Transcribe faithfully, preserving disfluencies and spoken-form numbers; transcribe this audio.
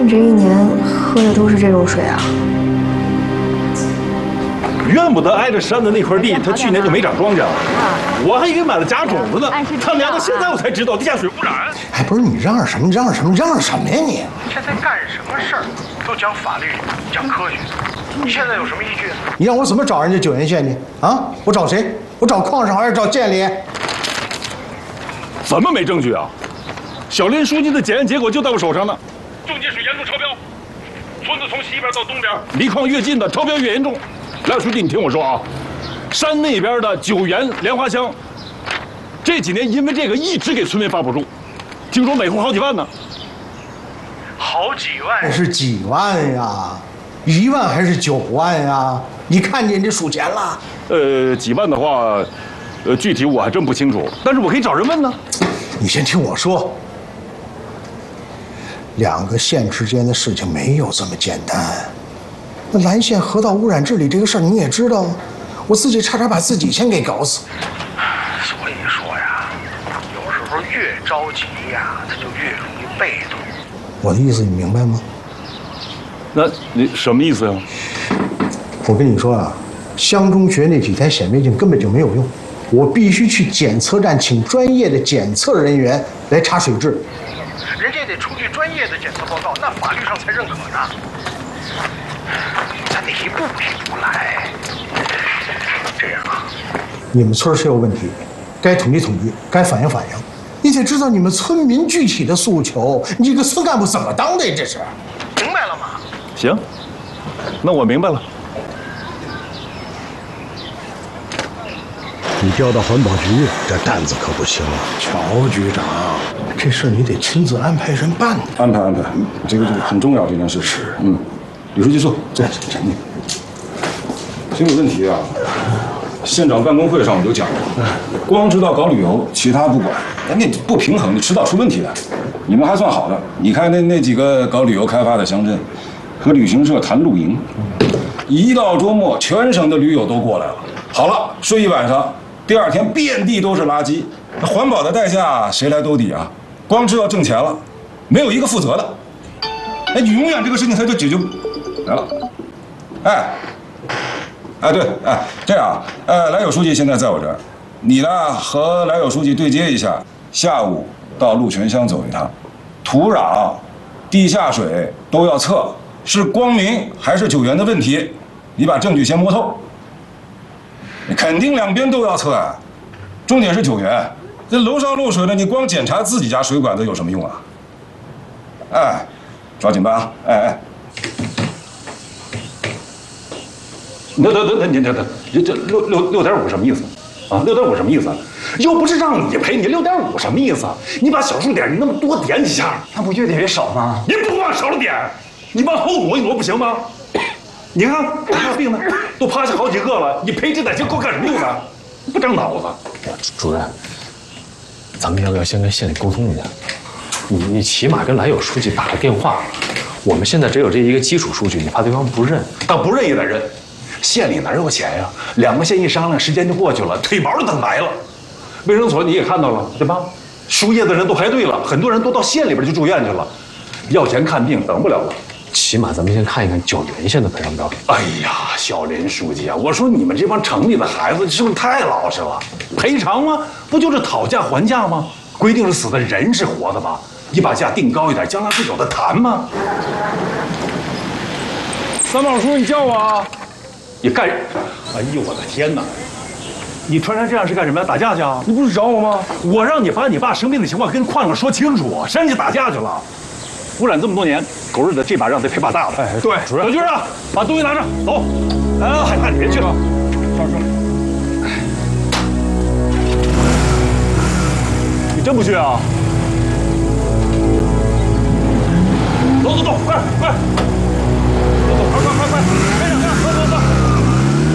这一年喝的都是这种水啊？ 怨不得挨着山的那块地，他去年就没长庄稼了。我还以为买了假种子呢。他娘的，现在我才知道地下水污染。 哎，不是你嚷嚷什么？嚷嚷什么？嚷嚷什么呀你？ 现在干什么事儿都讲法律，讲科学。你现在有什么依据？ 你让我怎么找人家九原县去啊？我找谁？我找矿上还是找监里？ 怎么没证据啊？小林书记的检验结果就在我手上呢。重金属严重超标，村子从西边到东边，离矿越近的超标越严重。来，书记，你听我说啊，山那边的九原莲花乡，这几年因为这个一直给村民发补助，听说每户好几万呢。 好几万是几万呀？一万还是九万呀？你看见这数钱了？ 呃，几万的话，呃，具体我还真不清楚，但是我可以找人问呢。 你先听我说，两个县之间的事情没有这么简单。那蓝县河道污染治理这个事儿你也知道，我自己差点把自己先给搞死。 所以说呀，有时候越着急呀，他就越容易被动。 我的意思你明白吗？ 那你什么意思呀？ 我跟你说啊，乡中学那几台显微镜根本就没有用，我必须去检测站请专业的检测人员来查水质。 人家得出具专业的检测报告，那法律上才认可呢。咱得一步一步来。这样啊， 你们村是有问题，该统计统计，该反映反映。你得知道你们村民具体的诉求，你这个村干部怎么当的呀？这是。 明白了吗？ 行，那我明白了。 你调到环保局，这担子可不轻啊！ 乔局长，这事儿你得亲自安排人办。 安排安排，这个这个很重要，这件事是。嗯，李书记坐，坐。嗯。这个问题啊，县长办公会上我就讲过，光知道搞旅游，其他不管，哎，那不平衡，你迟早出问题的。你们还算好的，你看那那几个搞旅游开发的乡镇，和旅行社谈露营，一到周末，全省的驴友都过来了。好了，睡一晚上。第二天遍地都是垃圾，那环保的代价谁来兜底啊？光知道挣钱了，没有一个负责的。哎，永远这个事情它就解决不来了。哎，哎对，哎这样，呃，来友书记现在在我这儿，你呢和来友书记对接一下，下午到鹿泉乡走一趟，土壤、地下水都要测，是光明还是九原的问题，你把证据先摸透。肯定两边都要测啊，重点是九原。这楼上漏水了，你光检查自己家水管子有什么用啊？哎，抓紧办啊！哎哎， 等等等等，你等等，这这六六六点五什么意思啊？六点五什么意思？又不是让你赔，你六点五什么意思？你把小数点你那么多点几下， 那不越点越少吗？ 你不往少了点，你往后挪一挪不行吗？你看我这病呢，都趴下好几个了，你赔这点钱给我干什么用啊？不长脑子。 主任，咱们要不要先跟县里沟通一下？你你起码跟来友书记打个电话。我们现在只有这一个基础数据，你怕对方不认？ 但不认也得认。县里哪有钱呀？两个县一商量，时间就过去了，腿毛都等白了。卫生所你也看到了，对吧？输液的人都排队了，很多人都到县里边去住院去了，要钱看病等不了了。 起码咱们先看一看九原县的赔偿标准。 哎呀，小林书记啊，我说你们这帮城里的孩子是不是太老实了？赔偿吗？不就是讨价还价吗？规定是死的，人是活的吧？你把价定高一点，将来不有的谈吗？三宝叔，你叫我啊！你干？哎呦，我的天哪！你穿成这样是干什么呀？打架去啊？你不是找我吗？我让你把你爸生病的情况跟矿上说清楚，谁让你打架去了？污染这么多年，狗日的这把让得赔把大的。哎，对，主任，小军啊，把东西拿着，走。哎，海大，你别去了。上车。你真不去啊？走走走，快快！走走，快快快快！